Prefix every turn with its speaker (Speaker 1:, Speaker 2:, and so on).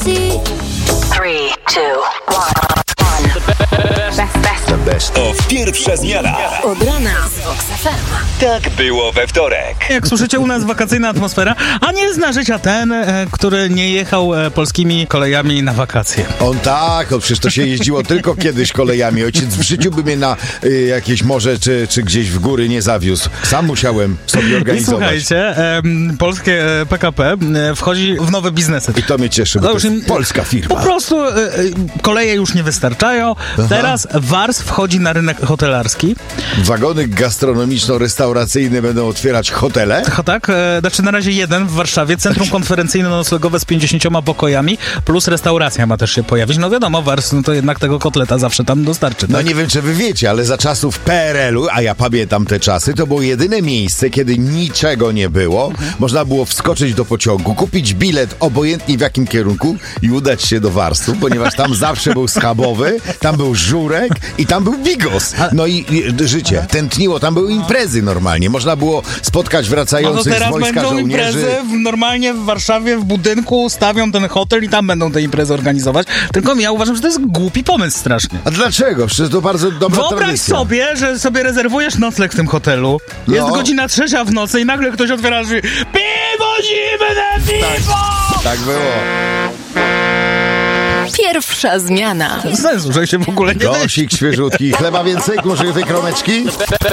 Speaker 1: see.
Speaker 2: 3, 2, 1.
Speaker 3: The best of Pierwsza Zmiana.
Speaker 4: Od rana z Vox FM.
Speaker 3: Tak było we wtorek.
Speaker 5: Jak słyszycie, u nas wakacyjna atmosfera, a nie zna życia ten, który nie jechał polskimi kolejami na wakacje.
Speaker 6: On przecież to się jeździło tylko kiedyś kolejami. Ojciec w życiu by mnie na jakieś morze czy gdzieś w góry nie zawiózł. Sam musiałem sobie
Speaker 5: I
Speaker 6: organizować.
Speaker 5: słuchajcie, polskie PKP wchodzi w nowe biznesy.
Speaker 6: I to mnie cieszy, bo to jest polska firma.
Speaker 5: Po prostu koleje już nie wystarczają. Teraz Wars wchodzi na rynek hotelarski.
Speaker 6: Wagony gastronomiczno-restauracyjne będą otwierać hotele.
Speaker 5: Tak, znaczy na razie jeden w Warszawie, centrum konferencyjno-noclegowe z 50 pokojami, plus restauracja ma też się pojawić. No wiadomo, Wars, no to jednak tego kotleta zawsze tam dostarczy.
Speaker 6: No
Speaker 5: tak?
Speaker 6: nie wiem, czy wy wiecie, ale za czasów PRL-u, a ja pamiętam te czasy, to było jedyne miejsce, kiedy niczego nie było. Można było wskoczyć do pociągu, kupić bilet obojętnie w jakim kierunku i udać się do Warsu, ponieważ tam zawsze był schabowy, tam był żurek i tam był bigos. No i życie tętniło, tam były imprezy normalnie. Można było spotkać wracających z
Speaker 5: teraz
Speaker 6: wojska
Speaker 5: będą
Speaker 6: żołnierzy.
Speaker 5: imprezy normalnie w Warszawie, w budynku, stawią ten hotel i tam będą te imprezy organizować. Tylko ja uważam, że to jest głupi pomysł strasznie.
Speaker 6: A dlaczego? Przecież to bardzo dobra
Speaker 5: Wyobraź
Speaker 6: tradycja.
Speaker 5: sobie, że sobie rezerwujesz nocleg w tym hotelu. Jest godzina 3 w nocy i nagle ktoś otwiera drzwi. Piwo zimne, piwo!
Speaker 6: Tak było.
Speaker 4: Pierwsza zmiana.
Speaker 5: Sensu, że się w ogóle nie
Speaker 6: Dosik świeżutki. Chleba więcej? Może wykromeczki?